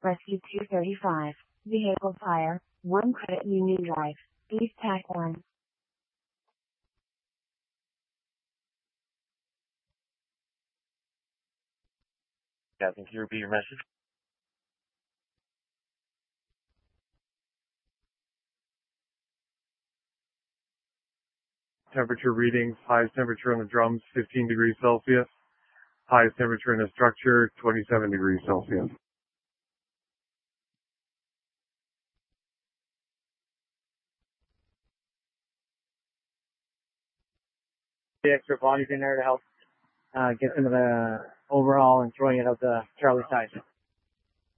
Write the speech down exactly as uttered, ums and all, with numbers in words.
Rescue two thirty-five. Vehicle fire, one Credit Union Drive, East Tac one. Captain, can you repeat your message? Temperature readings, highest temperature on the drums, fifteen degrees Celsius. Highest temperature in the structure, twenty-seven degrees Celsius. The extra bodies in there to help uh, get some of the overhaul and throwing it out the Charlie side.